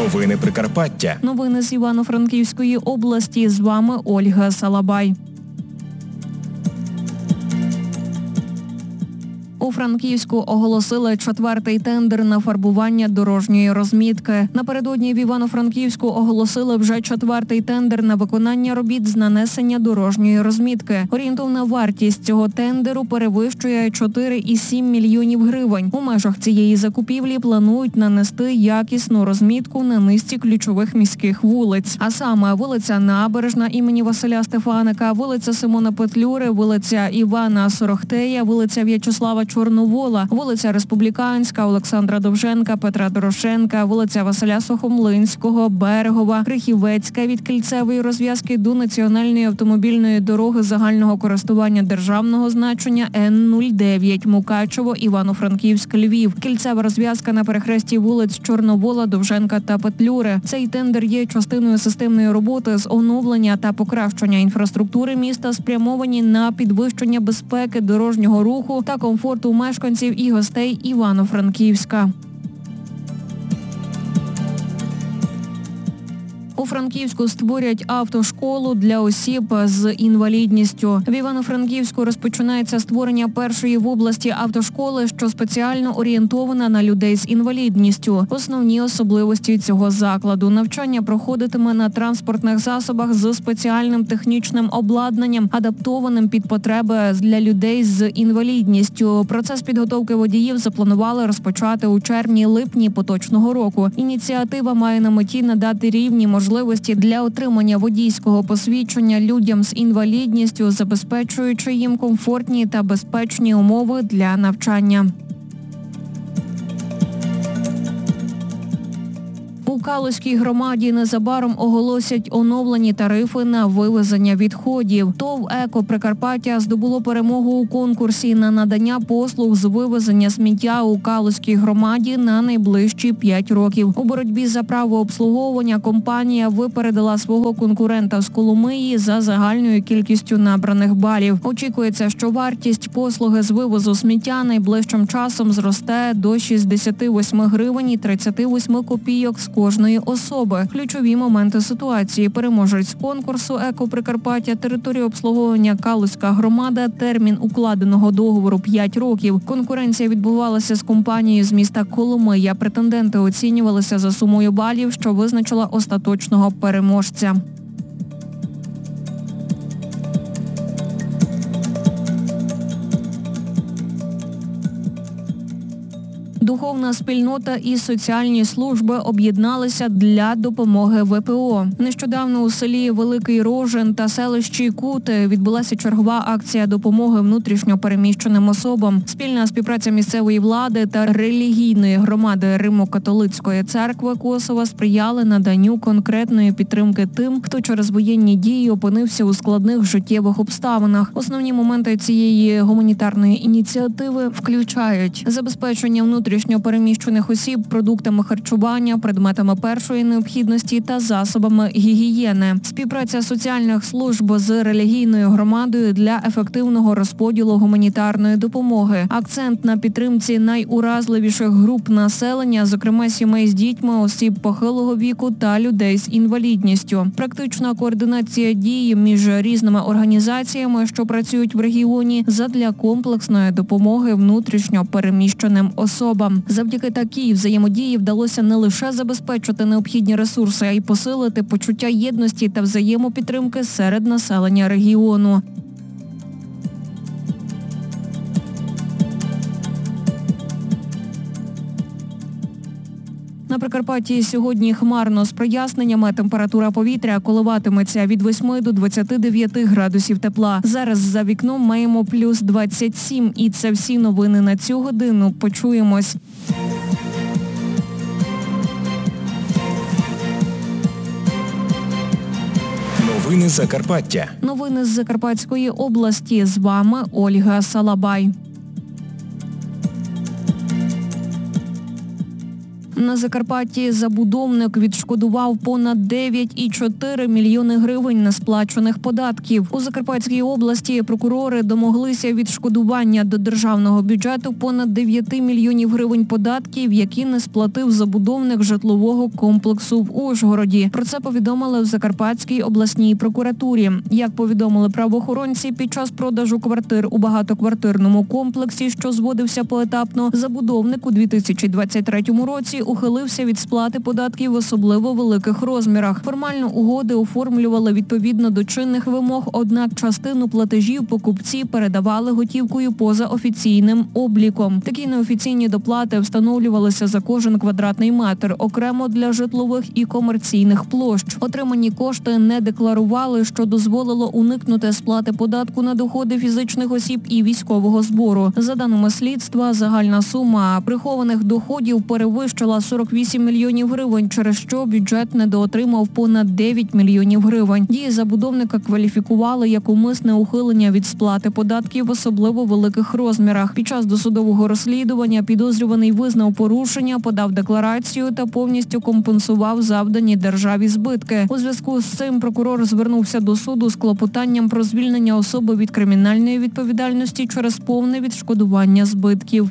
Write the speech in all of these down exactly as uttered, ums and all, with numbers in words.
Новини Прикарпаття. Новини з Івано-Франківської області. З вами Ольга Салабай. У Франківську оголосили четвертий тендер на фарбування дорожньої розмітки. Напередодні в Івано-Франківську оголосили вже четвертий тендер на виконання робіт з нанесення дорожньої розмітки. Орієнтовна вартість цього тендеру перевищує чотири цілих сім мільйонів гривень. У межах цієї закупівлі планують нанести якісну розмітку на низці ключових міських вулиць. А саме вулиця Набережна імені Василя Стефаника, вулиця Симона Петлюри, вулиця Івана Сорохтея, вулиця В'ячеслава Чорновола, вулиця Республіканська, Олександра Довженка, Петра Дорошенка, вулиця Василя Сухомлинського, Берегова, Крихівецька від кільцевої розв'язки до національної автомобільної дороги загального користування державного значення Н нуль дев'ять Мукачево, Івано-Франківськ, Львів. Кільцева розв'язка на перехресті вулиць Чорновола, Довженка та Петлюри. Цей тендер є частиною системної роботи з оновлення та покращення інфраструктури міста, спрямовані на підвищення безпеки дорожнього руху та комфорту мешканців і гостей Івано-Франківська. У Франківську створять автошколу для осіб з інвалідністю. В Івано-Франківську розпочинається створення першої в області автошколи, що спеціально орієнтована на людей з інвалідністю. Основні особливості цього закладу – навчання проходитиме на транспортних засобах з спеціальним технічним обладнанням, адаптованим під потреби для людей з інвалідністю. Процес підготовки водіїв запланували розпочати у червні-липні поточного року. Ініціатива має на меті надати рівні можливості для отримання водійського посвідчення людям з інвалідністю, забезпечуючи їм комфортні та безпечні умови для навчання. У Калузькій громаді незабаром оголосять оновлені тарифи на вивезення відходів. ТОВ «Еко Прикарпаття» здобуло перемогу у конкурсі на надання послуг з вивезення сміття у Калузькій громаді на найближчі п'ять років. У боротьбі за право обслуговування компанія випередила свого конкурента з Коломиї за загальною кількістю набраних балів. Очікується, що вартість послуги з вивозу сміття найближчим часом зросте до шістдесят вісім гривень і тридцять вісім копійок з кожної особи. Ключові моменти ситуації: переможець конкурсу «Еко Прикарпаття», територія обслуговування Калузька громада, термін укладеного договору п'ять років. Конкуренція відбувалася з компанією з міста Коломия. Претенденти оцінювалися за сумою балів, що визначила остаточного переможця. Духовна спільнота і соціальні служби об'єдналися для допомоги В П О. Нещодавно у селі Великий Рожин та селищі Кути відбулася чергова акція допомоги внутрішньо переміщеним особам. Спільна співпраця місцевої влади та релігійної громади Римо-католицької церкви Косова сприяли наданню конкретної підтримки тим, хто через воєнні дії опинився у складних життєвих обставинах. Основні моменти цієї гуманітарної ініціативи включають забезпечення внутрішньо внутрішньо переміщених осіб продуктами харчування, предметами першої необхідності та засобами гігієни. Співпраця соціальних служб з релігійною громадою для ефективного розподілу гуманітарної допомоги. Акцент на підтримці найуразливіших груп населення, зокрема сімей з дітьми, осіб похилого віку та людей з інвалідністю. Практична координація дій між різними організаціями, що працюють в регіоні, задля комплексної допомоги внутрішньо переміщеним особам. Завдяки такій взаємодії вдалося не лише забезпечити необхідні ресурси, а й посилити почуття єдності та взаємопідтримки серед населення регіону. На Прикарпатті сьогодні хмарно з проясненнями. Температура повітря коливатиметься від восьми до двадцяти дев'яти градусів тепла. Зараз за вікном маємо плюс двадцять сім. І це всі новини на цю годину. Почуємось. Новини Закарпаття. Новини з Закарпатської області. З вами Ольга Салабай. На Закарпатті забудовник відшкодував понад дев'ять цілих чотири мільйони гривень несплачених податків. У Закарпатській області прокурори домоглися відшкодування до державного бюджету понад дев'ять мільйонів гривень податків, які не сплатив забудовник житлового комплексу в Ужгороді. Про це повідомили в Закарпатській обласній прокуратурі. Як повідомили правоохоронці, під час продажу квартир у багатоквартирному комплексі, що зводився поетапно, забудовник у дві тисячі двадцять третьому році ухилився від сплати податків в особливо великих розмірах. Формально угоди оформлювали відповідно до чинних вимог, однак частину платежів покупці передавали готівкою поза офіційним обліком. Такі неофіційні доплати встановлювалися за кожен квадратний метр, окремо для житлових і комерційних площ. Отримані кошти не декларували, що дозволило уникнути сплати податку на доходи фізичних осіб і військового збору. За даними слідства, загальна сума прихованих доходів перевищила сорок вісім мільйонів гривень, через що бюджет недоотримав понад дев'ять мільйонів гривень. Дії забудовника кваліфікували як умисне ухилення від сплати податків в особливо великих розмірах. Під час досудового розслідування підозрюваний визнав порушення, подав декларацію та повністю компенсував завдані державі збитки. У зв'язку з цим прокурор звернувся до суду з клопотанням про звільнення особи від кримінальної відповідальності через повне відшкодування збитків.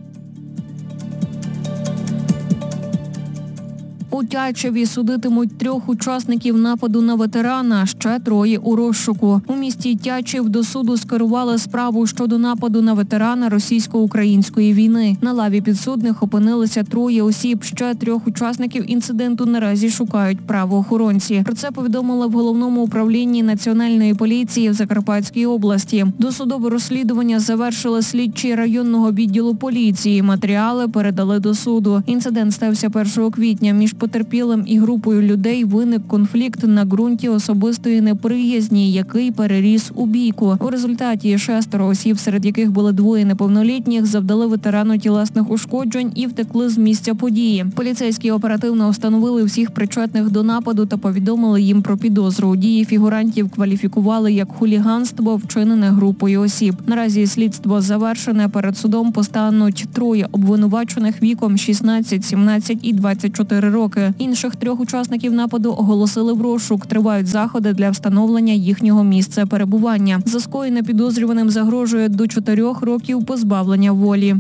У Тячеві судитимуть трьох учасників нападу на ветерана, ще троє у розшуку. У місті Тячів до суду скерували справу щодо нападу на ветерана російсько-української війни. На лаві підсудних опинилися троє осіб, ще трьох учасників інциденту наразі шукають правоохоронці. Про це повідомили в Головному управлінні Національної поліції в Закарпатській області. Досудове розслідування завершили слідчі районного відділу поліції. Матеріали передали до суду. Інцидент стався першого квітня. Між потерпілим і групою людей виник конфлікт на ґрунті особистої неприязні, який переріс у бійку. У результаті шестеро осіб, серед яких були двоє неповнолітніх, завдали ветерану тілесних ушкоджень і втекли з місця події. Поліцейські оперативно встановили всіх причетних до нападу та повідомили їм про підозру. Дії фігурантів кваліфікували як хуліганство, вчинене групою осіб. Наразі слідство завершене. Перед судом постануть троє обвинувачених віком шістнадцять, сімнадцять і двадцять чотири роки. Інших трьох учасників нападу оголосили в розшук. Тривають заходи для встановлення їхнього місця перебування. За скоєне підозрюваним загрожує до чотирьох років позбавлення волі.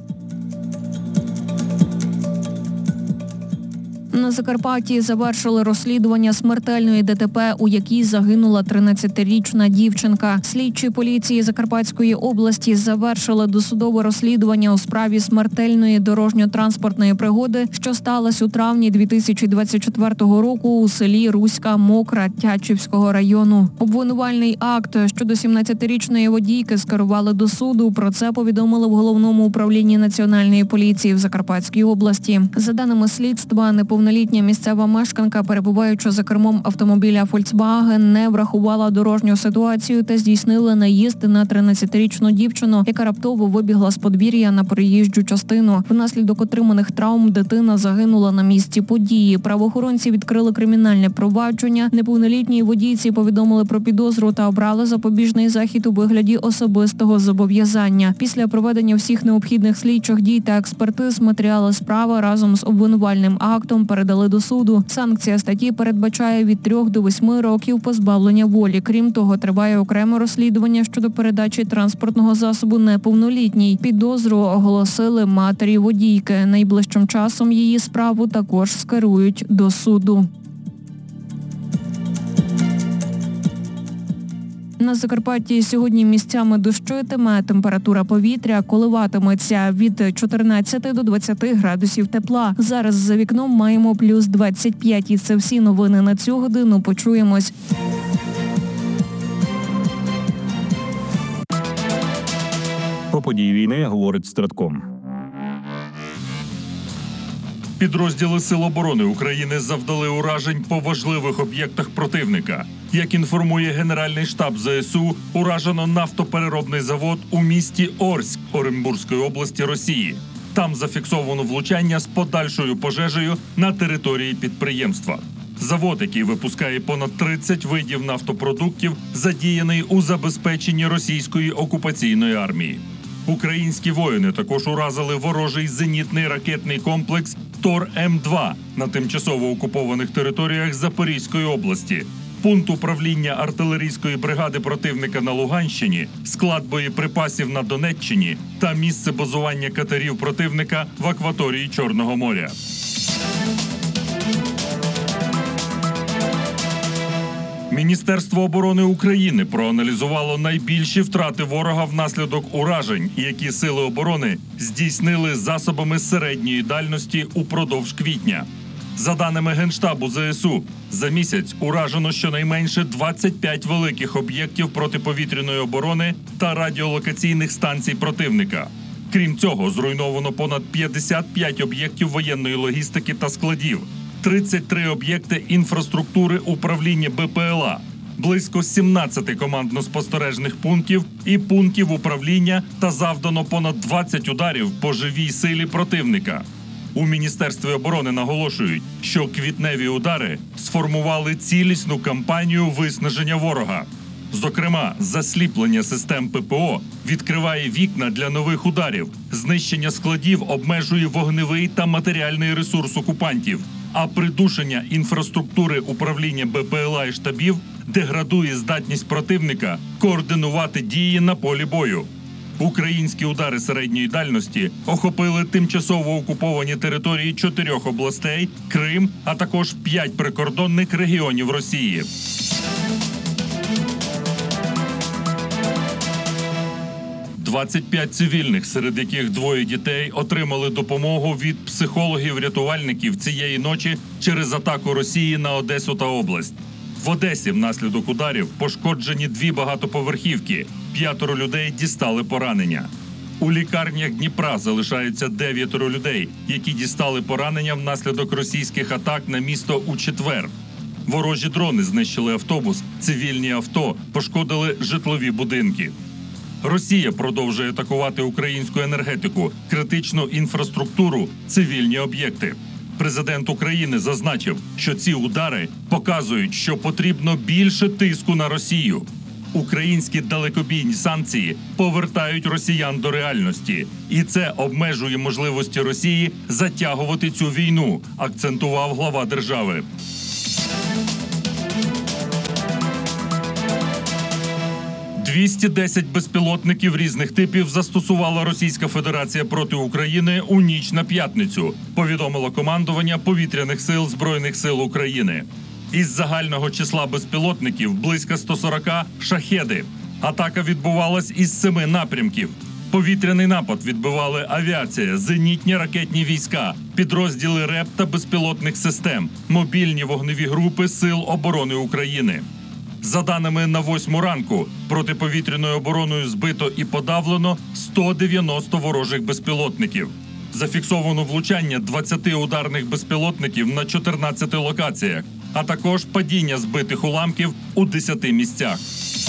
На Закарпатті завершили розслідування смертельної ДТП, у якій загинула тринадцятирічна дівчинка. Слідчі поліції Закарпатської області завершили досудове розслідування у справі смертельної дорожньо-транспортної пригоди, що сталася у травні дві тисячі двадцять четвертого року у селі Руська Мокра Тячівського району. Обвинувальний акт щодо сімнадцятирічної водійки скерували до суду. Про це повідомили в Головному управлінні Національної поліції в Закарпатській області. За даними слідства, неповнолітня Літня місцева мешканка, перебуваючи за кермом автомобіля Volkswagen, не врахувала дорожню ситуацію та здійснила наїзд на тринадцятирічну дівчину, яка раптово вибігла з подвір'я на проїжджу частину. Внаслідок отриманих травм дитина загинула на місці події. Правоохоронці відкрили кримінальне провадження. Неповнолітній водійці повідомили про підозру та обрали запобіжний захід у вигляді особистого зобов'язання. Після проведення всіх необхідних слідчих дій та експертиз матеріали справи разом з обвинувальним актом передали до суду. Санкція статті передбачає від трьох до восьми років позбавлення волі. Крім того, триває окреме розслідування щодо передачі транспортного засобу неповнолітній. Підозру оголосили матері водійки. Найближчим часом її справу також скерують до суду. На Закарпатті сьогодні місцями дощитиме, температура повітря коливатиметься від чотирнадцяти до двадцяти градусів тепла. Зараз за вікном маємо плюс двадцять п'ять. І це всі новини на цю годину. Почуємось. Про події війни говорить Стратком. Підрозділи Сил оборони України завдали уражень по важливих об'єктах противника. Як інформує Генеральний штаб ЗСУ, уражено нафтопереробний завод у місті Орськ Оренбурзької області Росії. Там зафіксовано влучання з подальшою пожежею на території підприємства. Завод, який випускає понад тридцять видів нафтопродуктів, задіяний у забезпеченні російської окупаційної армії. Українські воїни також уразили ворожий зенітний ракетний комплекс Стор М два на тимчасово окупованих територіях Запорізької області, пункт управління артилерійської бригади противника на Луганщині, склад боєприпасів на Донеччині та місце базування катерів противника в акваторії Чорного моря. Міністерство оборони України проаналізувало найбільші втрати ворога внаслідок уражень, які сили оборони здійснили засобами середньої дальності упродовж квітня. За даними Генштабу Зе Ес У, за місяць уражено щонайменше двадцять п'ять великих об'єктів протиповітряної оборони та радіолокаційних станцій противника. Крім цього, зруйновано понад п'ятдесят п'ять об'єктів воєнної логістики та складів, тридцять три об'єкти інфраструктури управління Бе Пе Ел А, близько сімнадцять командно-спостережних пунктів і пунктів управління та завдано понад двадцять ударів по живій силі противника. У Міністерстві оборони наголошують, що квітневі удари сформували цілісну кампанію виснаження ворога. Зокрема, засліплення систем Пе Пе О відкриває вікна для нових ударів, знищення складів обмежує вогневий та матеріальний ресурс окупантів, а придушення інфраструктури управління Бе Пе Ел А і штабів деградує здатність противника координувати дії на полі бою. Українські удари середньої дальності охопили тимчасово окуповані території чотирьох областей, Крим, а також п'ять прикордонних регіонів Росії. двадцять п'ять цивільних, серед яких двоє дітей, отримали допомогу від психологів-рятувальників цієї ночі через атаку Росії на Одесу та область. В Одесі внаслідок ударів пошкоджені дві багатоповерхівки, п'ятеро людей дістали поранення. У лікарнях Дніпра залишаються дев'ятеро людей, які дістали поранення внаслідок російських атак на місто у четвер. Ворожі дрони знищили автобус, цивільні авто, пошкодили житлові будинки. Росія продовжує атакувати українську енергетику, критичну інфраструктуру, цивільні об'єкти. Президент України зазначив, що ці удари показують, що потрібно більше тиску на Росію. Українські далекобійні санкції повертають росіян до реальності. І це обмежує можливості Росії затягувати цю війну, акцентував глава держави. двісті десять безпілотників різних типів застосувала Російська Федерація проти України у ніч на п'ятницю, повідомило командування Повітряних сил Збройних сил України. Із загального числа безпілотників близько сто сорок – «Шахеди». Атака відбувалась із семи напрямків. Повітряний напад відбивали авіація, зенітні ракетні війська, підрозділи РЕП та безпілотних систем, мобільні вогневі групи Сил оборони України. За даними на восьму ранку, протиповітряною обороною збито і подавлено сто дев'яносто ворожих безпілотників. Зафіксовано влучання двадцяти ударних безпілотників на чотирнадцяти локаціях, а також падіння збитих уламків у десяти місцях.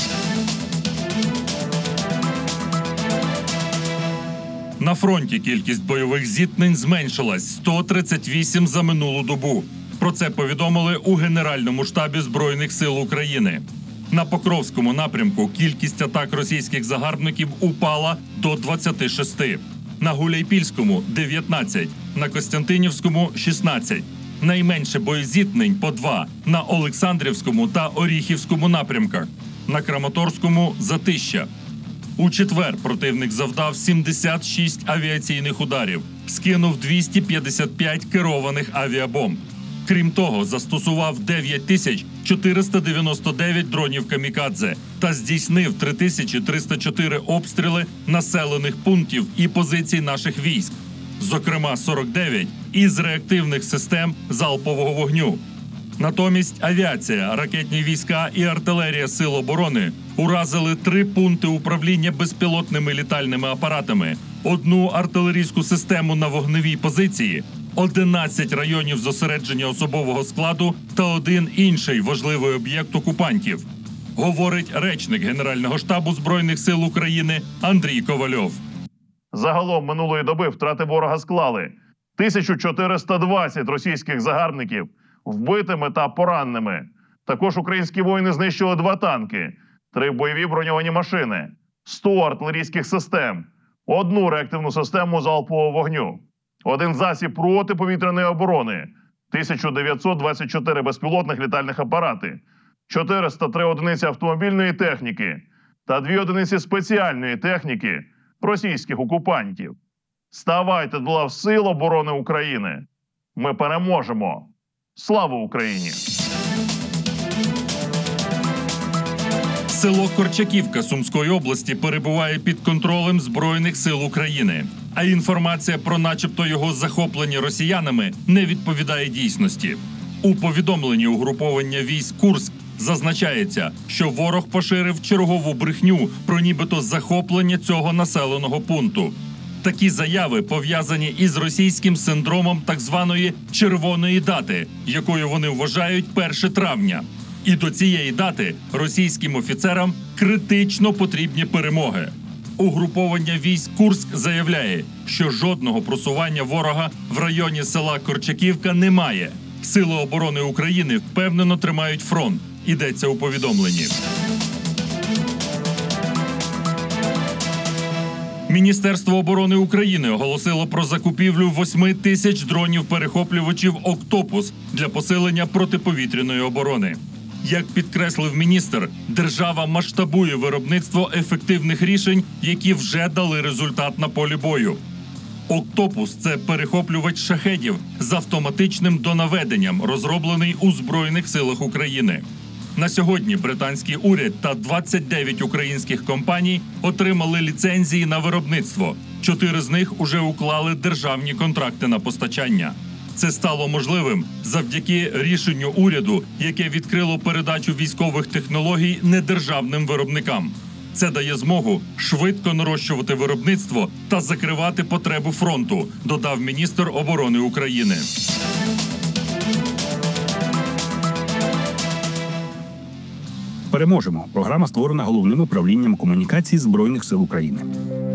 На фронті кількість бойових зіткнень зменшилась – сто тридцять вісім за минулу добу. Про це повідомили у Генеральному штабі Збройних сил України. На Покровському напрямку кількість атак російських загарбників упала до двадцяти шести. На Гуляйпільському – дев'ятнадцять, на Костянтинівському – шістнадцять. Найменше боєзіткнень – по два на Олександрівському та Оріхівському напрямках. На Краматорському – затища. У четвер противник завдав сімдесят шість авіаційних ударів, скинув двісті п'ятдесят п'ять керованих авіабомб. Крім того, застосував дев'ять тисяч чотириста дев'яносто дев'ять дронів камікадзе та здійснив три тисячі триста чотири обстріли населених пунктів і позицій наших військ, зокрема сорок дев'ять із реактивних систем залпового вогню. Натомість авіація, ракетні війська і артилерія Сил оборони уразили три пункти управління безпілотними літальними апаратами, одну артилерійську систему на вогневій позиції, одинадцять районів зосередження особового складу та один інший важливий об'єкт окупантів, говорить речник Генерального штабу Збройних сил України Андрій Ковальов. Загалом минулої доби втрати ворога склали тисячу чотириста двадцять російських загарбників вбитими та пораненими. Також українські воїни знищили два танки, три бойові броньовані машини, сто артилерійських систем, одну реактивну систему залпового вогню. один засіб протиповітряної оборони, тисяча дев'ятсот двадцять чотири безпілотних літальних апарати, чотириста три одиниці автомобільної техніки та дві одиниці спеціальної техніки російських окупантів. Ставайте до лав Сил оборони України. Ми переможемо. Слава Україні! Село Корчаківка Сумської області перебуває під контролем Збройних сил України. А інформація про начебто його захоплення росіянами не відповідає дійсності. У повідомленні угруповання військ Курськ зазначається, що ворог поширив чергову брехню про нібито захоплення цього населеного пункту. Такі заяви пов'язані із російським синдромом так званої «червоної дати», якою вони вважають перше травня. І до цієї дати російським офіцерам критично потрібні перемоги. Угруповання військ Курськ заявляє, що жодного просування ворога в районі села Корчаківка немає. Сили оборони України впевнено тримають фронт, йдеться у повідомленні. Міністерство оборони України оголосило про закупівлю восьми тисяч дронів-перехоплювачів «Октопус» для посилення протиповітряної оборони. Як підкреслив міністр, держава масштабує виробництво ефективних рішень, які вже дали результат на полі бою. «Октопус» – це перехоплювач шахедів з автоматичним донаведенням, розроблений у Збройних силах України. На сьогодні британський уряд та двадцять дев'ять українських компаній отримали ліцензії на виробництво. Чотири з них уже уклали державні контракти на постачання. Це стало можливим завдяки рішенню уряду, яке відкрило передачу військових технологій недержавним виробникам. Це дає змогу швидко нарощувати виробництво та закривати потребу фронту, додав міністр оборони України. Переможемо. Програма створена Головним управлінням комунікацій Збройних сил України.